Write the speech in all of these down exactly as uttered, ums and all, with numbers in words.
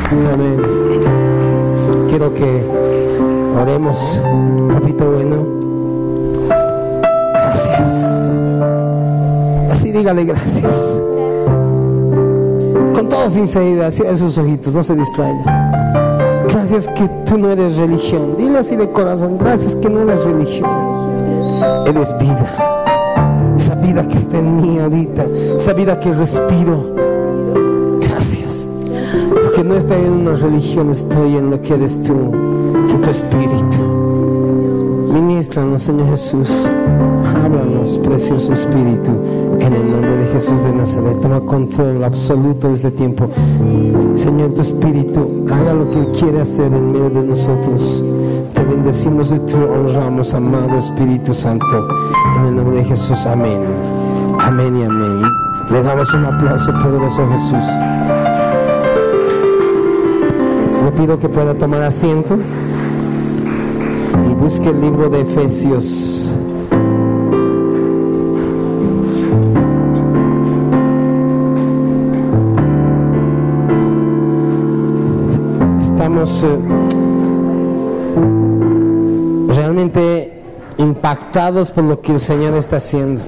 Amén. Quiero que oremos. Papito bueno, gracias. Así dígale gracias. Con toda sinceridad, cierra sus ojitos, no se distraiga. Gracias que tú no eres religión. Dile así de corazón, gracias que no eres religión. Eres vida. Esa vida que está en mí ahorita, esa vida que respiro. Gracias. Porque no estoy en una religión, estoy en lo que eres tú, en tu espíritu. Ministranos, Señor Jesús. Háblanos, precioso Espíritu, en el nombre de Jesús de Nazaret. Toma control absoluto de este tiempo. Señor, tu Espíritu haga lo que Él quiere hacer en medio de nosotros. Te bendecimos y te honramos, amado Espíritu Santo, en el nombre de Jesús. Amén. Amén y amén. Le damos un aplauso poderoso a Jesús. Le pido que pueda tomar asiento y busque el libro de Efesios. Estamos eh, realmente impactados por lo que el Señor está haciendo.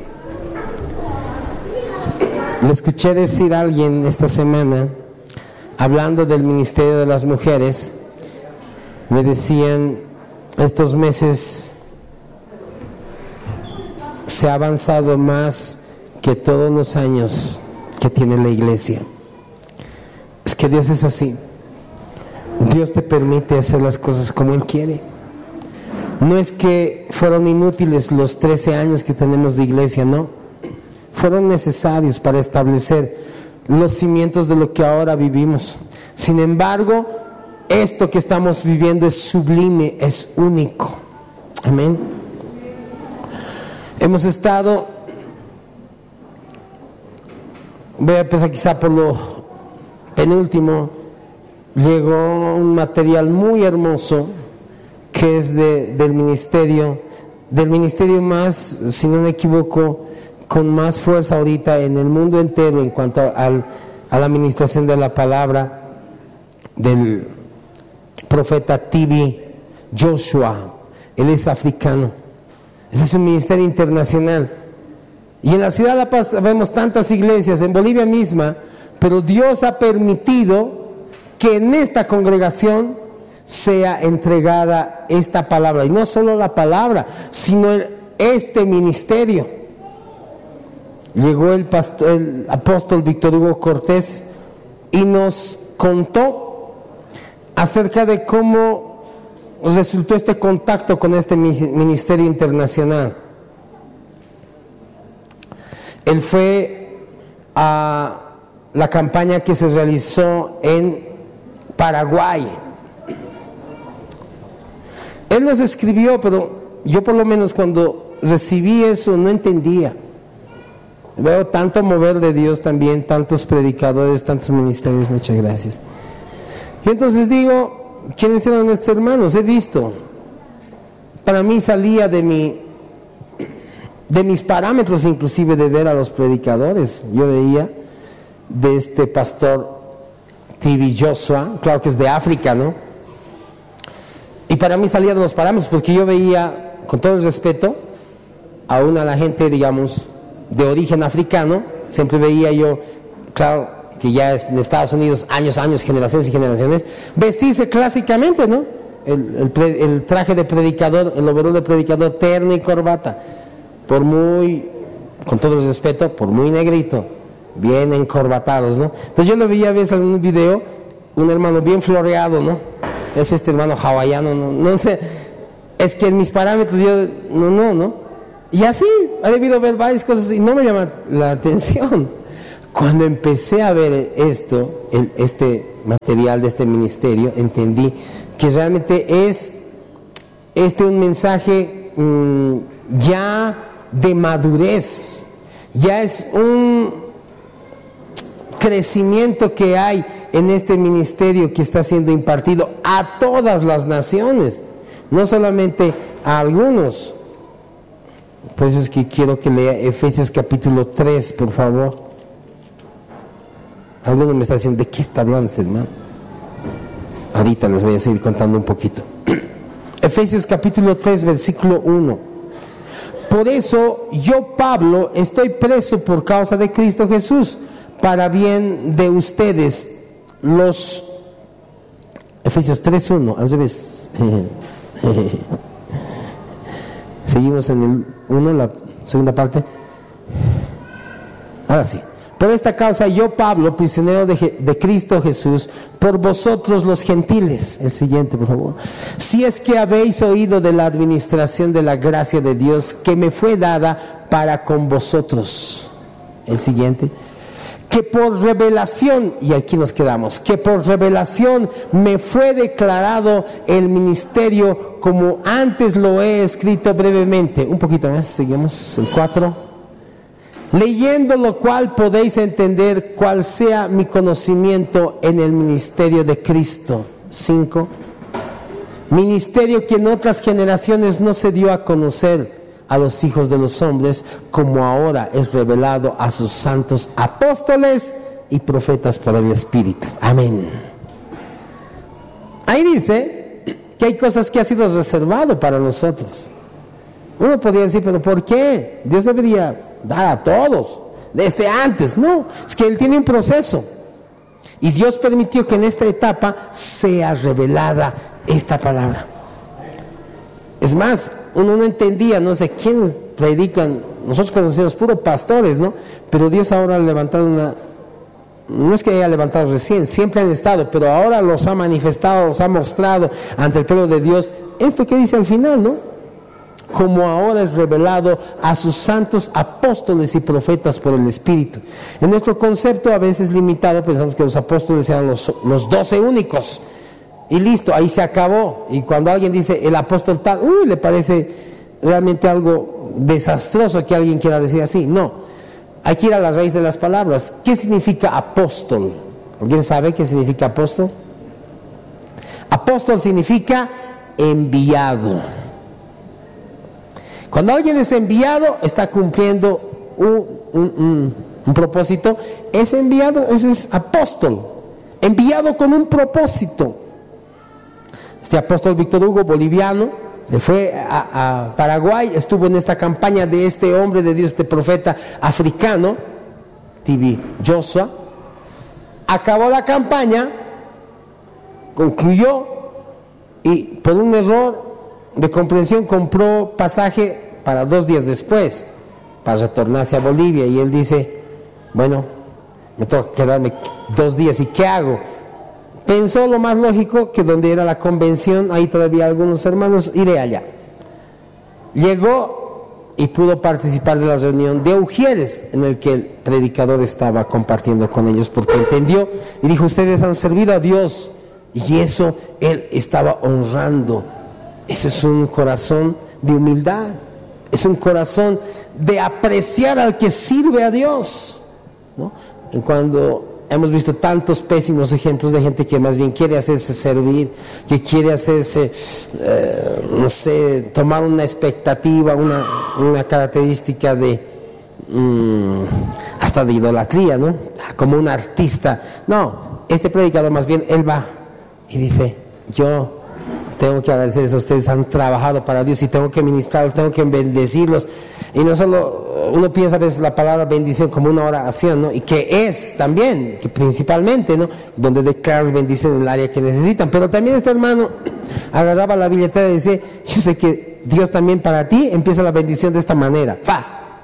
Le escuché decir a alguien esta semana, hablando del ministerio de las mujeres, le decían, estos meses se ha avanzado más que todos los años que tiene la iglesia. Es que Dios es así. Dios te permite hacer las cosas como Él quiere. No es que fueron inútiles los trece años que tenemos de iglesia, no. Fueron necesarios para establecer los cimientos de lo que ahora vivimos. Sin embargo, esto que estamos viviendo es sublime, es único. Amén. Hemos estado, voy a empezar quizá por lo penúltimo. Llegó un material muy hermoso que es de, del ministerio, del ministerio más, si no me equivoco, con más fuerza ahorita en el mundo entero en cuanto al, a la administración de la palabra, del profeta T B Joshua. Él es africano. Ese es un ministerio internacional. Y en la ciudad de La Paz vemos tantas iglesias, en Bolivia misma, pero Dios ha permitido que en esta congregación sea entregada esta palabra, y no solo la palabra, sino el, este ministerio. Llegó el pastor, el apóstol Víctor Hugo Cortés y nos contó acerca de cómo resultó este contacto con este ministerio internacional. Él fue a la campaña que se realizó en Paraguay. Él nos escribió, pero yo por lo menos cuando recibí eso no entendía. Veo tanto mover de Dios también, tantos predicadores, tantos ministerios, muchas gracias. Y entonces digo, ¿quiénes eran nuestros hermanos? He visto. Para mí salía de mi, de mis parámetros inclusive de ver a los predicadores. Yo veía de este pastor T B Joshua, claro que es de África, ¿no? Y para mí salía de los parámetros, porque yo veía, con todo el respeto, aún a la gente, digamos, de origen africano, siempre veía yo, claro, que ya es en Estados Unidos, años, años, generaciones y generaciones, vestirse clásicamente, ¿no? El, el, el traje de predicador, el overol de predicador, terno y corbata, por muy, con todo el respeto, por muy negrito, bien encorbatados, ¿no? Entonces yo lo veía a veces en un video, un hermano bien floreado, ¿no? Es este hermano hawaiano, no, no sé, es que en mis parámetros yo, no, no, ¿no? Y así, he debido ver varias cosas y no me llama la atención. Cuando empecé a ver esto, el, este material de este ministerio, entendí que realmente es este un mensaje mmm, ya de madurez, ya es un crecimiento que hay en este ministerio que está siendo impartido a todas las naciones, no solamente a algunos. Por eso es que quiero que lea Efesios capítulo tres, por favor. Alguno me está diciendo, ¿de qué está hablando este hermano? ahorita les voy a seguir contando un poquito. Efesios capítulo tres, versículo uno. Por eso yo, Pablo, estoy preso por causa de Cristo Jesús, para bien de ustedes, los... Efesios tres uno, al revés. Seguimos en el uno, la segunda parte. Ahora sí. Por esta causa yo, Pablo, prisionero de, de Cristo Jesús, por vosotros los gentiles. El siguiente, por favor. Si es que habéis oído de la administración de la gracia de Dios que me fue dada para con vosotros. El siguiente. Que por revelación, y aquí nos quedamos, que por revelación me fue declarado el ministerio como antes lo he escrito brevemente. Un poquito más, seguimos, el cuatro. Leyendo lo cual podéis entender cuál sea mi conocimiento en el ministerio de Cristo. cinco. Ministerio que en otras generaciones no se dio a conocer a los hijos de los hombres, como ahora es revelado a sus santos apóstoles y profetas por el Espíritu. Amén. Ahí dice que hay cosas que ha sido reservado para nosotros. Uno podría decir, pero ¿por qué? Dios debería dar a todos, desde antes. No, es que Él tiene un proceso. Y Dios permitió que en esta etapa sea revelada esta palabra. Es más, uno no entendía, no sé quiénes predican, nosotros conocemos puros pastores, ¿no? Pero Dios ahora ha levantado una, no es que haya levantado recién, siempre han estado, pero ahora los ha manifestado, los ha mostrado ante el pueblo de Dios. Esto que dice al final, ¿no? Como ahora es revelado a sus santos apóstoles y profetas por el Espíritu. En nuestro concepto a veces limitado pensamos que los apóstoles eran los, los doce únicos y listo, ahí se acabó. Y cuando alguien dice el apóstol tal, uy, le parece realmente algo desastroso que alguien quiera decir así. No, hay que ir a la raíz de las palabras. ¿Qué significa apóstol? ¿Alguien sabe qué significa apóstol? Apóstol significa enviado. Cuando alguien es enviado, está cumpliendo un, un, un, un propósito. Es enviado, ese es apóstol. Enviado con un propósito. Este apóstol Víctor Hugo, boliviano, le fue a, a Paraguay, estuvo en esta campaña de este hombre de Dios, este profeta africano, T B Joshua. Acabó la campaña, concluyó y por un error de comprensión compró pasaje para dos días después para retornarse a Bolivia, y él dice, bueno, me tengo que quedarme dos días, ¿y qué hago? Pensó lo más lógico, que donde era la convención, ahí todavía algunos hermanos, iré allá. Llegó y pudo participar de la reunión de Ujieres, en el que el predicador estaba compartiendo con ellos, porque entendió y dijo, ustedes han servido a Dios, y eso él estaba honrando. Ese es un corazón de humildad, es un corazón de apreciar al que sirve a Dios, ¿no? En cuando hemos visto tantos pésimos ejemplos de gente que más bien quiere hacerse servir, que quiere hacerse, eh, no sé, tomar una expectativa, una, una característica de, mmm, hasta de idolatría, ¿no? Como un artista. No, este predicador más bien, él va y dice, yo tengo que agradecerles a ustedes, han trabajado para Dios y tengo que ministrarlos, tengo que bendecirlos. Y no solo, uno piensa a veces la palabra bendición como una oración, ¿no? Y que es también, que principalmente, ¿no? Donde declaras bendición en el área que necesitan. Pero también este hermano agarraba la billetera y decía, yo sé que Dios también para ti empieza la bendición de esta manera. ¡Fa!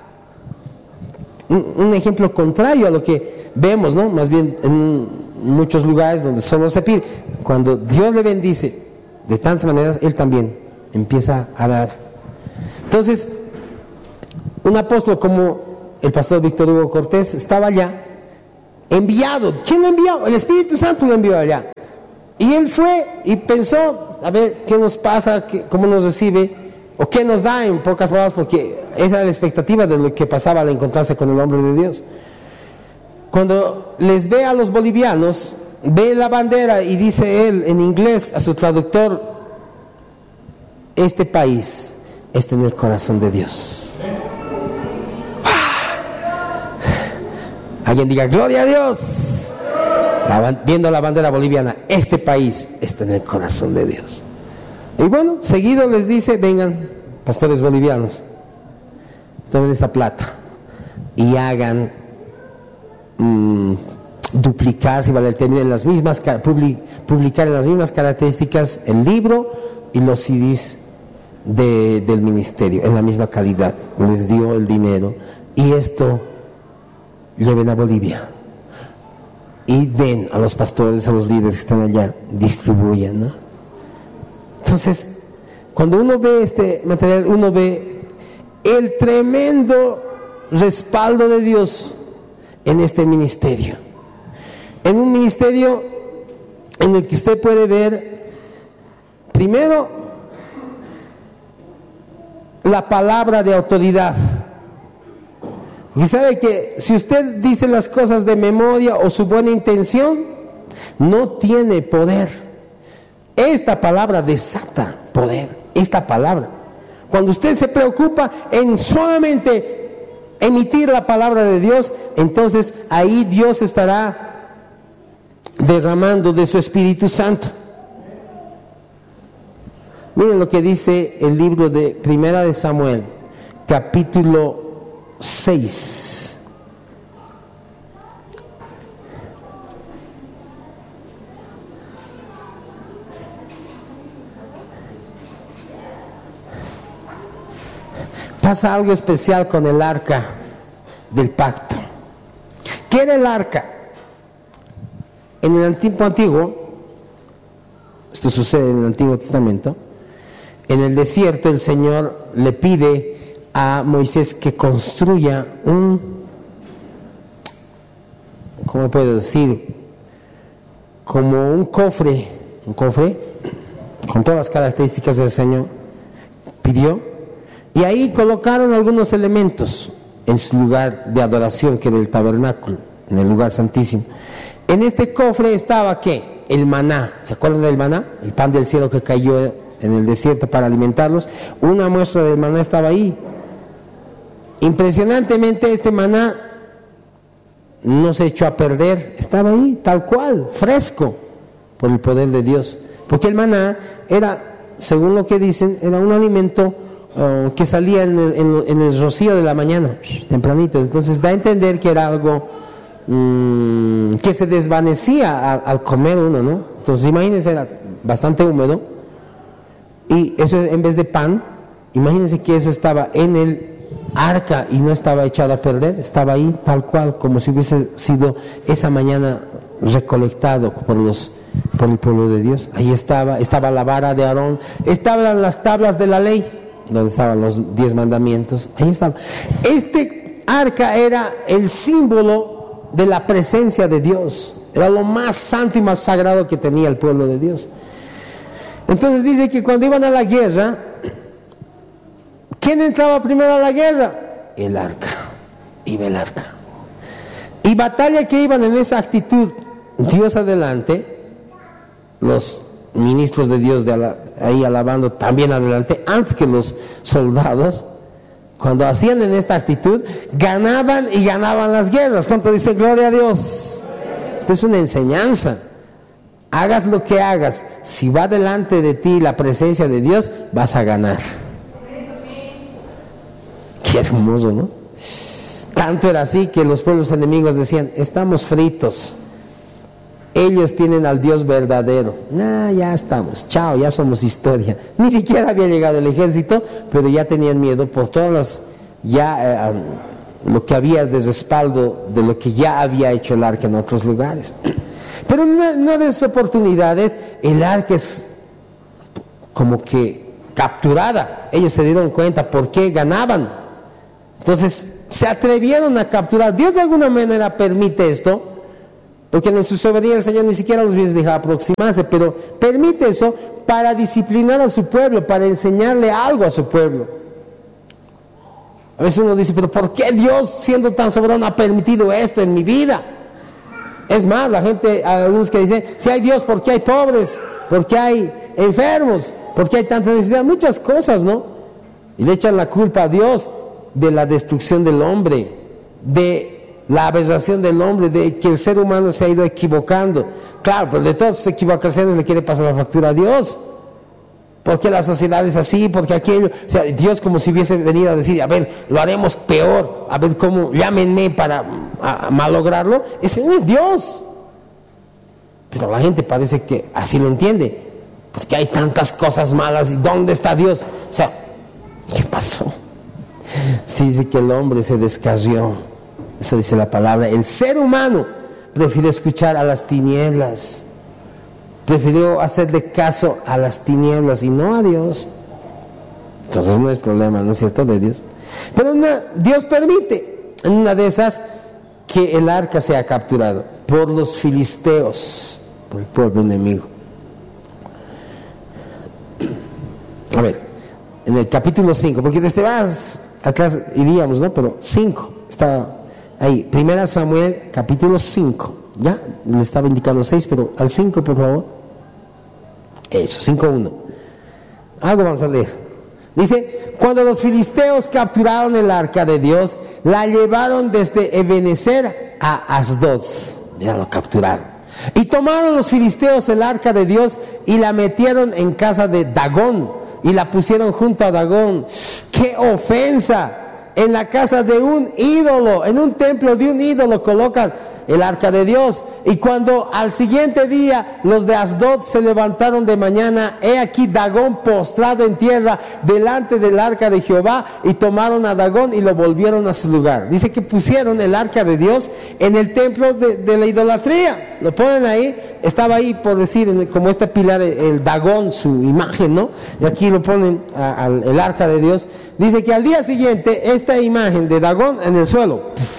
Un, un ejemplo contrario a lo que vemos, ¿no? Más bien en muchos lugares donde solo se pide. Cuando Dios le bendice de tantas maneras, él también empieza a dar. Entonces, un apóstol como el pastor Víctor Hugo Cortés estaba allá, enviado. ¿Quién lo envió? El Espíritu Santo lo envió allá. Y él fue y pensó, a ver, ¿qué nos pasa? ¿Qué, ¿Cómo nos recibe? ¿O qué nos da? En pocas palabras, porque esa era la expectativa de lo que pasaba al encontrarse con el hombre de Dios. Cuando les ve a los bolivianos, ve la bandera y dice él en inglés a su traductor, este país está en el corazón de Dios. ¡Ah! Alguien diga, gloria a Dios. La, viendo la bandera boliviana, este país está en el corazón de Dios. Y bueno, seguido les dice, vengan, pastores bolivianos, tomen esta plata y hagan mmm, duplicar, si vale el término, en las mismas, public, publicar en las mismas características el libro y los C Ds de, del ministerio, en la misma calidad. Les dio el dinero y esto lleven a Bolivia y den a los pastores, a los líderes que están allá, distribuyan, ¿no? Entonces, cuando uno ve este material, uno ve el tremendo respaldo de Dios en este ministerio. En un ministerio en el que usted puede ver, primero, la palabra de autoridad. Y sabe que si usted dice las cosas de memoria o su buena intención, no tiene poder. Esta palabra desata poder, esta palabra. Cuando usted se preocupa en solamente emitir la palabra de Dios, entonces ahí Dios estará derramando de su Espíritu Santo. Miren lo que dice el libro de Primera de Samuel, capítulo seis. Pasa algo especial con el arca del pacto. ¿Qué era el arca? En el tiempo antiguo, esto sucede en el Antiguo Testamento, en el desierto el Señor le pide a Moisés que construya un, ¿cómo puedo decir? Como un cofre, un cofre con todas las características del Señor, pidió, y ahí colocaron algunos elementos en su lugar de adoración, que era el tabernáculo, en el lugar santísimo. En este cofre estaba, ¿qué? El maná. ¿Se acuerdan del maná? El pan del cielo que cayó en el desierto para alimentarlos. Una muestra del maná estaba ahí. Impresionantemente este maná no se echó a perder, estaba ahí, tal cual, fresco, por el poder de Dios. Porque el maná era, según lo que dicen, era un alimento uh, que salía en el, en, en el rocío de la mañana, tempranito. Entonces da a entender que era algo um, que se desvanecía al, al comer uno, ¿no? Entonces imagínense, era bastante húmedo, y eso en vez de pan, imagínense que eso estaba en el arca y no estaba echado a perder, estaba ahí tal cual, como si hubiese sido esa mañana recolectado por los por el pueblo de Dios. Ahí estaba, estaba la vara de Aarón, estaban las tablas de la ley, donde estaban los diez mandamientos, ahí estaba. Este arca era el símbolo de la presencia de Dios, era lo más santo y más sagrado que tenía el pueblo de Dios. Entonces dice que cuando iban a la guerra, ¿quién entraba primero a la guerra? El arca, iba el arca. Y batalla que iban en esa actitud, Dios adelante, los ministros de Dios de ala, ahí alabando también adelante, antes que los soldados, cuando hacían en esta actitud, ganaban y ganaban las guerras. ¿Cuánto dice gloria a Dios? Esto es una enseñanza. Hagas lo que hagas, si va delante de ti la presencia de Dios, vas a ganar. Qué hermoso, ¿no? Tanto era así que los pueblos enemigos decían, estamos fritos, ellos tienen al Dios verdadero. Nah, ya estamos, chao, ya somos historia. Ni siquiera había llegado el ejército, pero ya tenían miedo por todas las, ya eh, lo que había de respaldo de lo que ya había hecho el arca en otros lugares. Pero en una, una de esas oportunidades, el arca es como que capturada. Ellos se dieron cuenta por qué ganaban. Entonces se atrevieron a capturar. Dios de alguna manera permite esto, porque en su soberanía el Señor ni siquiera los hubiese dejado aproximarse, pero permite eso para disciplinar a su pueblo, para enseñarle algo a su pueblo. A veces uno dice, pero ¿por qué Dios, siendo tan soberano, ha permitido esto en mi vida? Es más, la gente, algunos que dicen, si hay Dios, ¿por qué hay pobres? ¿Por qué hay enfermos? ¿Por qué hay tanta necesidad? Muchas cosas, ¿no? Y le echan la culpa a Dios de la destrucción del hombre, de la aberración del hombre, de que el ser humano se ha ido equivocando. Claro, pero de todas sus equivocaciones le quiere pasar la factura a Dios. Porque la sociedad es así, porque aquello, o sea, Dios como si hubiese venido a decir, a ver, lo haremos peor, a ver cómo, llámenme para a, a malograrlo. Ese no es Dios. Pero la gente parece que así lo entiende, porque hay tantas cosas malas, ¿y dónde está Dios? O sea, ¿qué pasó? Sí, dice que el hombre se descarrió, eso dice la palabra, el ser humano prefirió escuchar a las tinieblas. Prefirió hacerle caso a las tinieblas y no a Dios. Entonces no es problema, ¿no es cierto?, de Dios. Pero una, Dios permite en una de esas que el arca sea capturado por los filisteos, por el pueblo enemigo. A ver, en el capítulo cinco, porque desde más atrás iríamos, ¿no? Pero cinco, está ahí, Primera Samuel, capítulo cinco. Ya, le estaba indicando seis, pero al cinco, por favor. Eso, cinco uno. Algo vamos a leer. Dice, cuando los filisteos capturaron el arca de Dios, la llevaron desde Ebenezer a Asdod. Ya lo capturaron. Y tomaron los filisteos el arca de Dios y la metieron en casa de Dagón y la pusieron junto a Dagón. ¡Qué ofensa! En la casa de un ídolo, en un templo de un ídolo colocan el arca de Dios. Y cuando al siguiente día los de Asdod se levantaron de mañana, he aquí Dagón postrado en tierra delante del arca de Jehová, y tomaron a Dagón y lo volvieron a su lugar. Dice que pusieron el arca de Dios en el templo de, de la idolatría, lo ponen ahí, estaba ahí por decir, en el, como este pilar, el Dagón, su imagen, ¿no? Y aquí lo ponen a, a, el arca de Dios. Dice que al día siguiente esta imagen de Dagón en el suelo.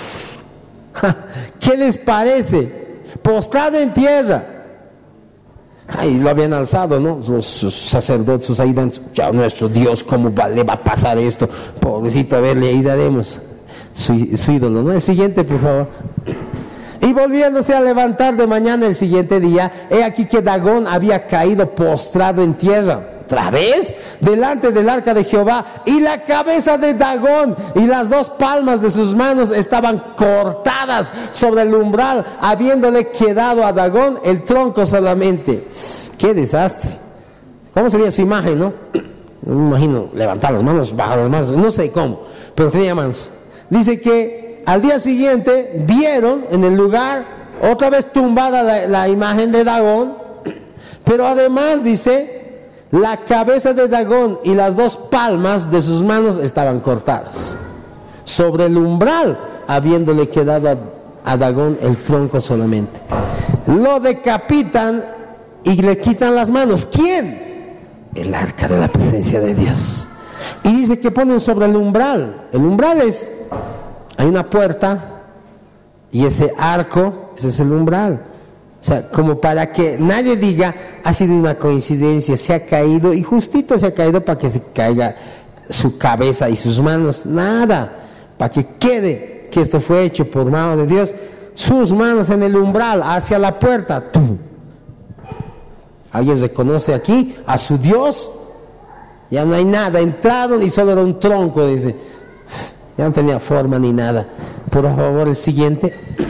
¿Qué les parece? Postrado en tierra. Ay, lo habían alzado, ¿no? Los, los sacerdotes ahí dan, ya nuestro Dios, ¿cómo va, le va a pasar esto? Pobrecito, a ver, le daremos su, su ídolo, ¿no? El siguiente, por favor. Y volviéndose a levantar de mañana el siguiente día, he aquí que Dagón había caído postrado en tierra. Otra vez, delante del arca de Jehová, y la cabeza de Dagón y las dos palmas de sus manos estaban cortadas sobre el umbral, habiéndole quedado a Dagón el tronco solamente. ¡Qué desastre! ¿Cómo sería su imagen, no? No me imagino levantar las manos, bajar las manos, no sé cómo, pero tenía manos. Dice que al día siguiente vieron en el lugar otra vez tumbada la, la imagen de Dagón, pero además dice, la cabeza de Dagón y las dos palmas de sus manos estaban cortadas sobre el umbral, habiéndole quedado a, a Dagón el tronco solamente. Lo decapitan y le quitan las manos. ¿Quién? El arca de la presencia de Dios. Y dice que ponen sobre el umbral. El umbral es, hay una puerta y ese arco, ese es el umbral. O sea, como para que nadie diga, ha sido una coincidencia, se ha caído y justito se ha caído para que se caiga su cabeza y sus manos. Nada, para que quede que esto fue hecho por mano de Dios. Sus manos en el umbral, hacia la puerta. ¡Tum! ¿Alguien reconoce aquí a su Dios? Ya no hay nada, entraron y solo era un tronco, dice. Ya no tenía forma ni nada. Por favor, el siguiente.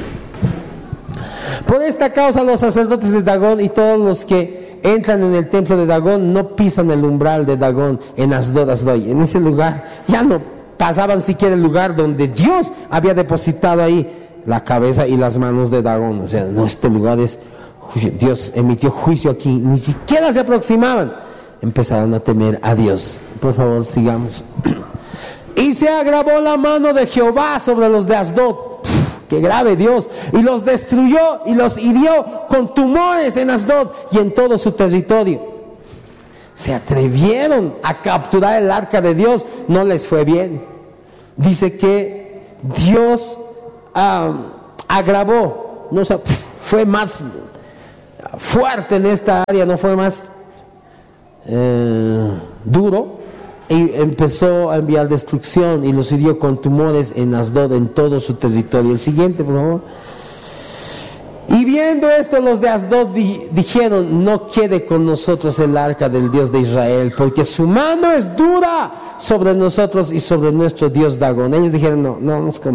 Por esta causa los sacerdotes de Dagón y todos los que entran en el templo de Dagón no pisan el umbral de Dagón en Asdod, Asdod. En ese lugar ya no pasaban siquiera el lugar donde Dios había depositado ahí la cabeza y las manos de Dagón. O sea, no, este lugar es, Dios emitió juicio aquí, ni siquiera se aproximaban. Empezaron a temer a Dios. Por favor, sigamos. Y se agravó la mano de Jehová sobre los de Asdod. ¡Qué grave, Dios! Y los destruyó y los hirió con tumores en Asdod y en todo su territorio. Se atrevieron a capturar el arca de Dios, no les fue bien. Dice que Dios um, agravó, no, o sea, fue más fuerte en esta área, no fue más eh, duro. Y empezó a enviar destrucción y los hirió con tumores en Asdod, en todo su territorio. El siguiente, por favor. Y viendo esto, los de Asdod di- dijeron, no quede con nosotros el arca del Dios de Israel, porque su mano es dura sobre nosotros y sobre nuestro Dios Dagón. Ellos dijeron, no, no nos conviene.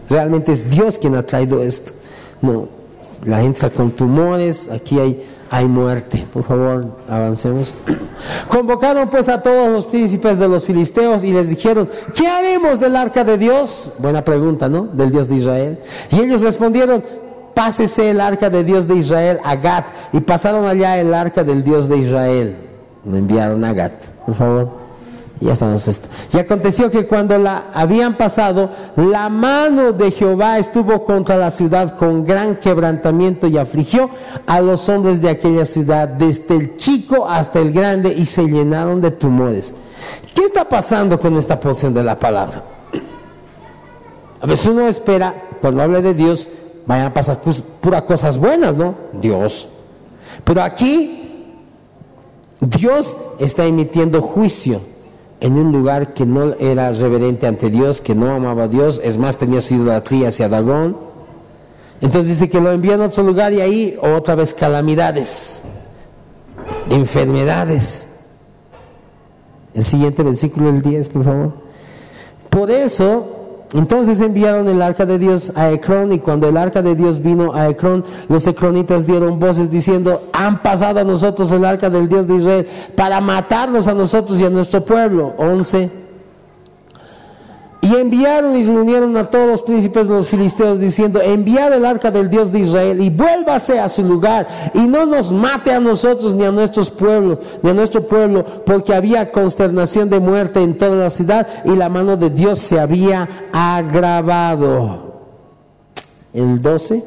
Realmente es Dios quien ha traído esto. No, la gente está con tumores, aquí hay, hay muerte. Por favor, avancemos. Convocaron pues a todos los príncipes de los filisteos y les dijeron: ¿qué haremos del arca de Dios? Buena pregunta, ¿no? Del Dios de Israel. Y ellos respondieron: pásese el arca de Dios de Israel a Gat. Y pasaron allá el arca del Dios de Israel. Lo enviaron a Gat, por favor. Ya estamos esto. Y aconteció que cuando la habían pasado, la mano de Jehová estuvo contra la ciudad con gran quebrantamiento y afligió a los hombres de aquella ciudad, desde el chico hasta el grande, y se llenaron de tumores. ¿Qué está pasando con esta porción de la palabra? A veces uno espera, cuando habla de Dios, vayan a pasar puras cosas buenas, ¿no? Dios. Pero aquí, Dios está emitiendo juicio en un lugar que no era reverente ante Dios, que no amaba a Dios, es más, tenía su idolatría hacia Dagón. Entonces dice que lo envían a otro lugar, y ahí otra vez calamidades, enfermedades. El siguiente versículo, el diez, por favor. Por eso, entonces enviaron el arca de Dios a Ecrón, y cuando el arca de Dios vino a Ecrón, los ecronitas dieron voces diciendo: han pasado a nosotros el arca del Dios de Israel para matarnos a nosotros y a nuestro pueblo. once. Y enviaron y reunieron a todos los príncipes de los filisteos diciendo: enviad el arca del Dios de Israel y vuélvase a su lugar, y no nos mate a nosotros ni a nuestros pueblos, ni a nuestro pueblo, porque había consternación de muerte en toda la ciudad y la mano de Dios se había agravado. El doce.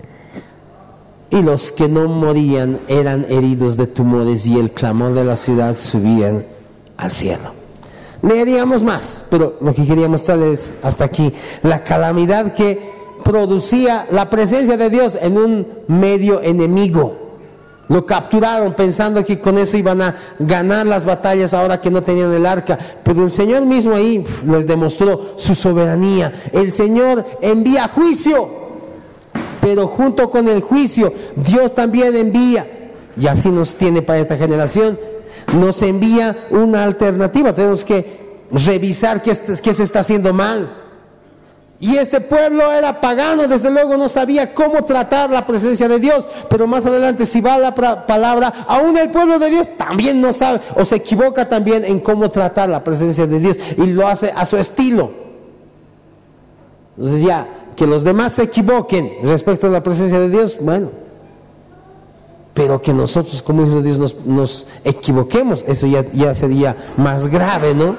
Y los que no morían eran heridos de tumores, y el clamor de la ciudad subía al cielo. Leeríamos más, pero lo que quería mostrarles hasta aquí, la calamidad que producía la presencia de Dios en un medio enemigo. Lo capturaron pensando que con eso iban a ganar las batallas ahora que no tenían el arca, pero el Señor mismo ahí pf, les demostró su soberanía. El Señor envía juicio, pero junto con el juicio Dios también envía, y así nos tiene para esta generación, nos envía una alternativa. Tenemos que revisar qué, qué se está haciendo mal. Y este pueblo era pagano, desde luego no sabía cómo tratar la presencia de Dios, pero más adelante, si va la palabra, aún el pueblo de Dios también no sabe, o se equivoca también en cómo tratar la presencia de Dios, y lo hace a su estilo. Entonces ya, que los demás se equivoquen respecto a la presencia de Dios, bueno, pero que nosotros como hijos de Dios nos, nos equivoquemos, eso ya, ya sería más grave, ¿no?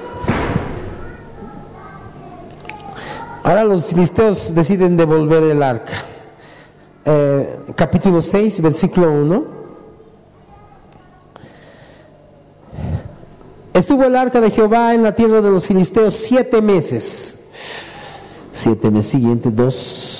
Ahora los filisteos deciden devolver el arca. Eh, capítulo seis, versículo uno. Estuvo el arca de Jehová en la tierra de los filisteos siete meses. Siete meses, siguiente, dos.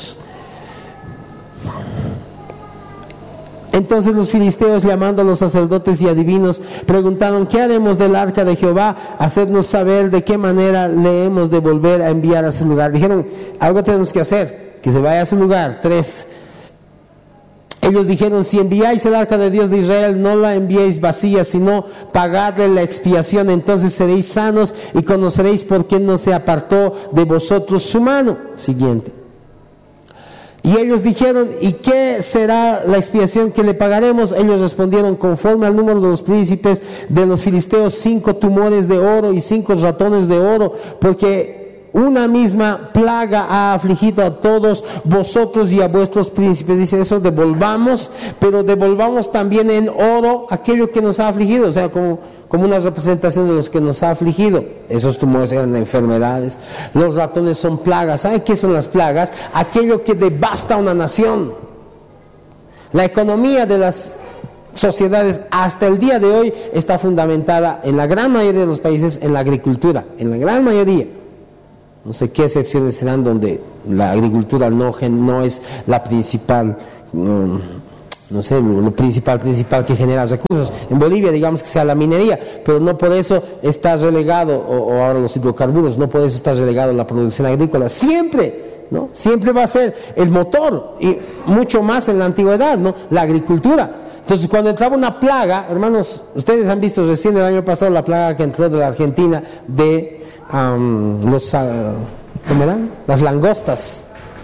Entonces los filisteos, llamando a los sacerdotes y adivinos, preguntaron: ¿qué haremos del arca de Jehová? Hacednos saber de qué manera le hemos de volver a enviar a su lugar. Dijeron: algo tenemos que hacer, que se vaya a su lugar. Tres. Ellos dijeron: si enviáis el arca de Dios de Israel, no la enviéis vacía, sino pagadle la expiación, entonces seréis sanos y conoceréis por qué no se apartó de vosotros su mano. Siguiente. Y ellos dijeron: ¿y qué será la expiación que le pagaremos? Ellos respondieron: conforme al número de los príncipes de los filisteos, cinco tumores de oro y cinco ratones de oro, porque una misma plaga ha afligido a todos vosotros y a vuestros príncipes. Dice eso, devolvamos, pero devolvamos también en oro aquello que nos ha afligido, o sea, como, como una representación de los que nos ha afligido. Esos tumores eran enfermedades, los ratones son plagas. ¿Sabe qué son las plagas? Aquello que devasta una nación. La economía de las sociedades hasta el día de hoy está fundamentada en la gran mayoría de los países en la agricultura, en la gran mayoría. No sé qué excepciones serán donde la agricultura no, no es la principal, no, no sé, lo, lo principal, principal que genera recursos. En Bolivia, digamos que sea la minería, pero no por eso está relegado, o, o ahora los hidrocarburos, no por eso está relegado la producción agrícola. Siempre, ¿no? Siempre va a ser el motor, y mucho más en la antigüedad, ¿no? La agricultura. Entonces, cuando entraba una plaga, hermanos, ustedes han visto recién el año pasado la plaga que entró de la Argentina de... Um, los, uh, ¿cómo eran? Las langostas,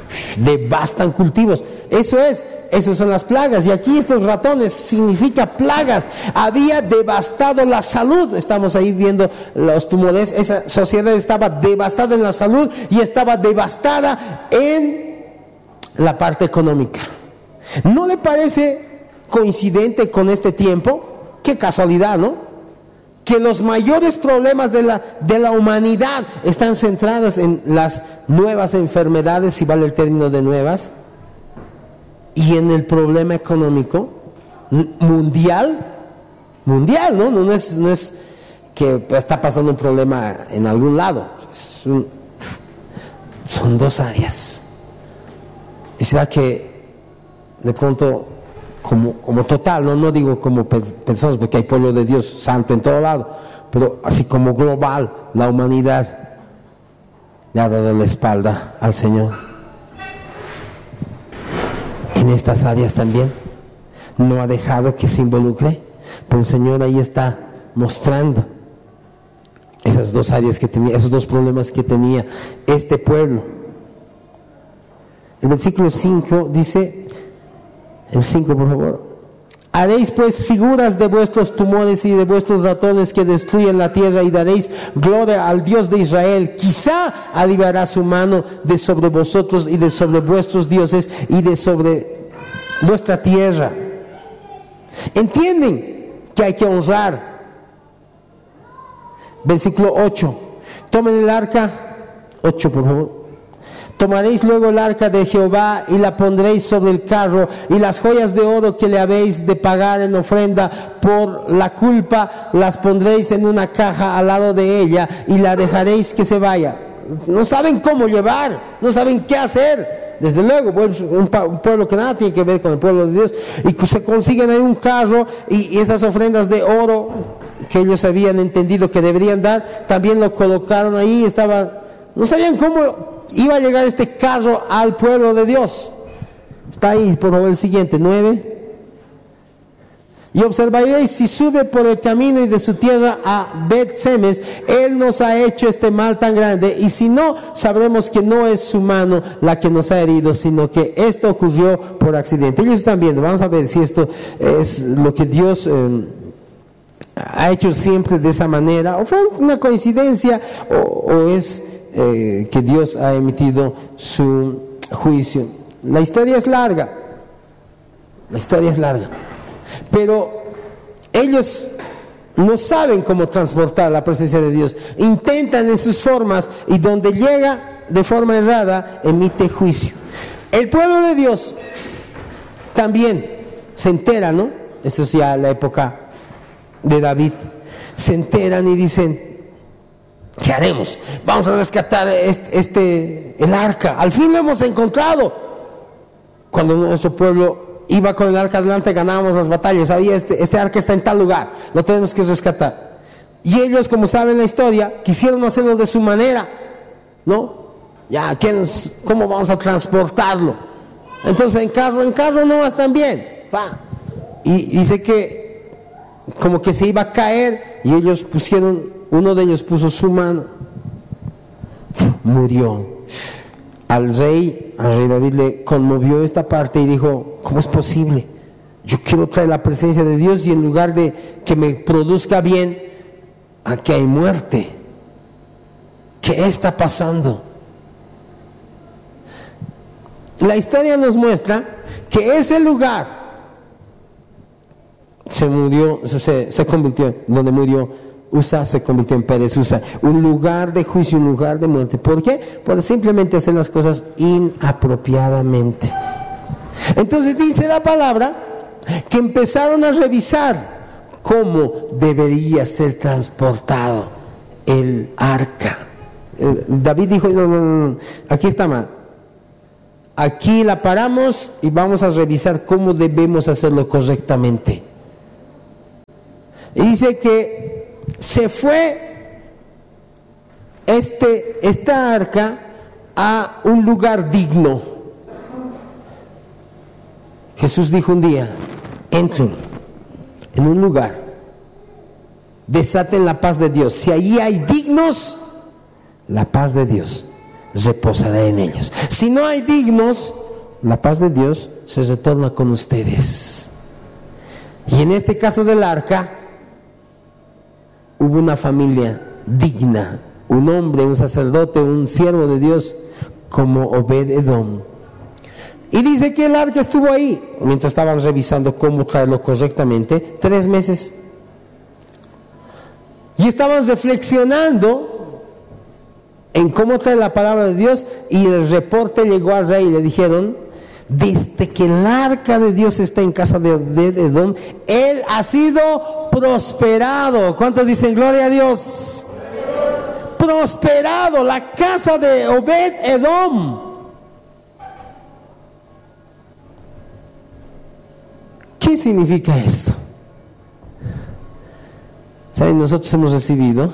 devastan cultivos. Eso es, esas son las plagas. Y aquí estos ratones significa plagas. Había devastado la salud. Estamos ahí viendo los tumores. Esa sociedad estaba devastada en la salud y estaba devastada en la parte económica. ¿No le parece coincidente con este tiempo? Qué casualidad, ¿no? Que los mayores problemas de la, de la humanidad están centrados en las nuevas enfermedades, si vale el término de nuevas, y en el problema económico mundial, mundial, ¿no? No es, no es que está pasando un problema en algún lado. Es un, son dos áreas. Y será que de pronto, como, como total, ¿no? No digo como personas, porque hay pueblo de Dios santo en todo lado, pero así como global, la humanidad le ha dado la espalda al Señor. En estas áreas también no ha dejado que se involucre, pero el Señor ahí está mostrando esas dos áreas que tenía, esos dos problemas que tenía este pueblo. El versículo cinco dice, el cinco por favor: haréis pues figuras de vuestros tumores y de vuestros ratones que destruyen la tierra, y daréis gloria al Dios de Israel. Quizá aliviará su mano de sobre vosotros y de sobre vuestros dioses y de sobre vuestra tierra. ¿Entienden que hay que honrar? Versículo ocho: tomen el arca, ocho por favor. Tomaréis luego el arca de Jehová y la pondréis sobre el carro, y las joyas de oro que le habéis de pagar en ofrenda por la culpa las pondréis en una caja al lado de ella, y la dejaréis que se vaya. No saben cómo llevar, no saben qué hacer. Desde luego, un pueblo que nada tiene que ver con el pueblo de Dios, y se consiguen ahí un carro, y, y esas ofrendas de oro que ellos habían entendido que deberían dar, también lo colocaron ahí. Estaba, no sabían cómo iba a llegar este carro al pueblo de Dios. Está ahí, por favor, el siguiente, nueve. Y observaréis si sube por el camino y de su tierra a Bet-Semes, él nos ha hecho este mal tan grande, y si no, sabremos que no es su mano la que nos ha herido, sino que esto ocurrió por accidente. Ellos están viendo, vamos a ver si esto es lo que Dios eh, ha hecho siempre de esa manera, o fue una coincidencia, o, o es eh, que Dios ha emitido su juicio. La historia es larga, la historia es larga. Pero ellos no saben cómo transportar la presencia de Dios. Intentan en sus formas, y donde llega de forma errada, emite juicio. El pueblo de Dios también se entera, ¿no? Esto es ya la época de David. Se enteran y dicen: ¿qué haremos? Vamos a rescatar este, este el arca. Al fin lo hemos encontrado. Cuando nuestro pueblo iba con el arca adelante, ganábamos las batallas. Ahí este, este arca está en tal lugar, lo tenemos que rescatar. Y ellos, como saben la historia, quisieron hacerlo de su manera, ¿no? Ya, ¿cómo vamos a transportarlo? Entonces en carro, en carro no vas tan bien, va. Y dice que como que se iba a caer, y ellos pusieron, uno de ellos puso su mano, murió. Al rey, al rey David le conmovió esta parte y dijo: ¿cómo es posible? Yo quiero traer la presencia de Dios, y en lugar de que me produzca bien, aquí hay muerte. ¿Qué está pasando? La historia nos muestra que ese lugar se murió, se, se convirtió, donde murió Usa, se convirtió en Pérez Usa, un lugar de juicio, un lugar de muerte. ¿Por qué? Por simplemente hacer las cosas inapropiadamente. Entonces dice la palabra que empezaron a revisar cómo debería ser transportado el arca. David dijo: no, no, no, aquí está mal, aquí la paramos y vamos a revisar cómo debemos hacerlo correctamente. Y dice que se fue este, esta arca a un lugar digno. Jesús dijo un día: entren en un lugar, desaten la paz de Dios. Si allí hay dignos, la paz de Dios reposará en ellos. Si no hay dignos, la paz de Dios se retorna con ustedes. Y en este caso del arca, hubo una familia digna, un hombre, un sacerdote, un siervo de Dios como Obed-Edom. Y dice que el arca estuvo ahí, mientras estaban revisando cómo traerlo correctamente, tres meses. Y estaban reflexionando en cómo traer la palabra de Dios, y el reporte llegó al rey y le dijeron: desde que el arca de Dios está en casa de Obed-Edom, él ha sido prosperado. ¿Cuántos dicen gloria a Dios? Prosperado la casa de Obed-Edom. ¿Qué significa esto? ¿Saben? Nosotros hemos recibido,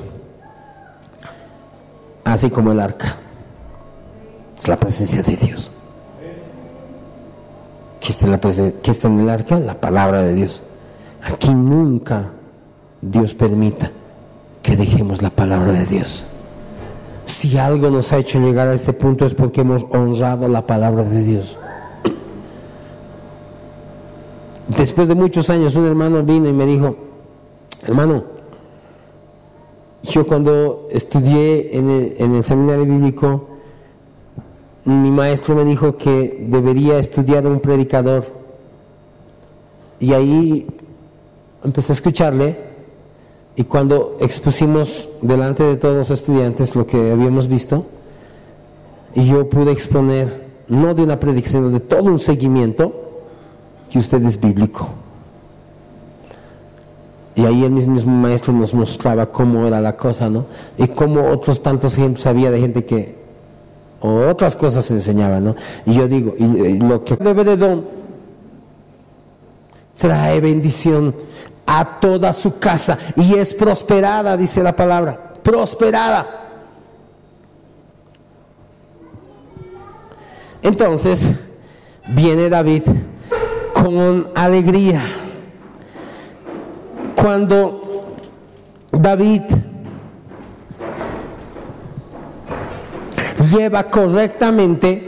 así como el arca, es la presencia de Dios. ¿Qué está en, la presen- ¿Qué está en el arca? La palabra de Dios. Aquí nunca Dios permita que dejemos la palabra de Dios. Si algo nos ha hecho llegar a este punto es porque hemos honrado la palabra de Dios. Después de muchos años, un hermano vino y me dijo: hermano, yo cuando estudié en el, en el seminario bíblico, mi maestro me dijo que debería estudiar un predicador. Y ahí empecé a escucharle, y cuando expusimos delante de todos los estudiantes lo que habíamos visto, y yo pude exponer, no de una predicción, sino de todo un seguimiento, que usted es bíblico. Y ahí el mismo maestro nos mostraba cómo era la cosa, ¿no? Y cómo otros tantos ejemplos había de gente que o otras cosas se enseñaban, ¿no? Y yo digo, y, y lo que debe de don trae bendición a toda su casa, y es prosperada, dice la palabra, prosperada. Entonces viene David con alegría. Cuando David lleva correctamente,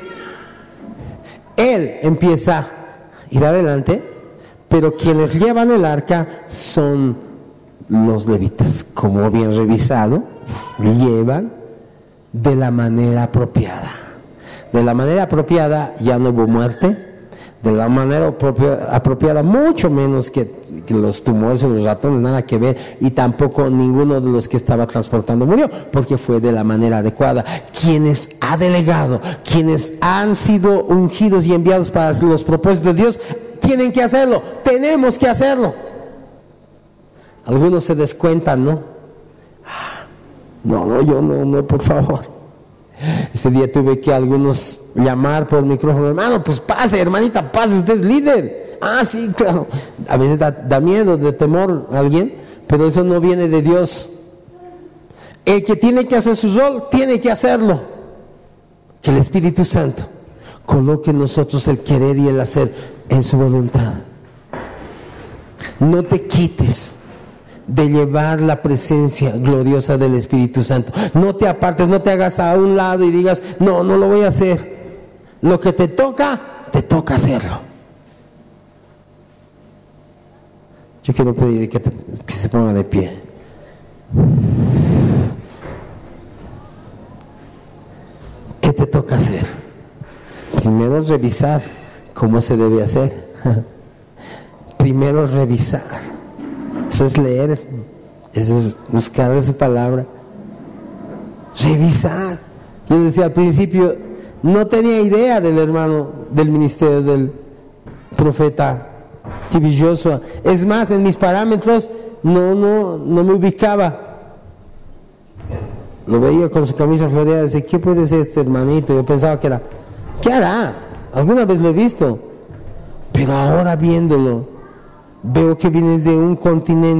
él empieza a ir adelante, pero quienes llevan el arca son los levitas, como bien revisado, llevan de la manera apropiada. De la manera apropiada ya no hubo muerte. De la manera apropia, apropiada, mucho menos que, que los tumores o los ratones, nada que ver, y tampoco ninguno de los que estaba transportando murió, porque fue de la manera adecuada. Quienes ha delegado, quienes han sido ungidos y enviados para los propósitos de Dios, tienen que hacerlo, tenemos que hacerlo. Algunos se descuentan, ¿no? No, no, yo no, no, por favor. Ese día tuve que a algunos llamar por el micrófono: hermano, pues pase, hermanita, pase, usted es líder. Ah, sí, claro. A veces da, da miedo, de temor a alguien, pero eso no viene de Dios. El que tiene que hacer su rol, tiene que hacerlo. Que el Espíritu Santo coloque en nosotros el querer y el hacer en su voluntad. No te quites de llevar la presencia gloriosa del Espíritu Santo. No te apartes, no te hagas a un lado y digas: no, no lo voy a hacer. Lo que te toca, te toca hacerlo. Yo quiero pedir que, te, que se ponga de pie. ¿Qué te toca hacer? Primero revisar cómo se debe hacer. Primero revisar. Eso es leer, eso es buscar de su palabra, revisar. Yo decía al principio, no tenía idea del hermano del ministerio del profeta Chibi Joshua. Es más, en mis parámetros no, no, no me ubicaba. Lo veía con su camisa floreada, decía: ¿qué puede ser este hermanito? Yo pensaba que era, ¿qué hará? Alguna vez lo he visto, pero ahora viéndolo, veo que viene de un continente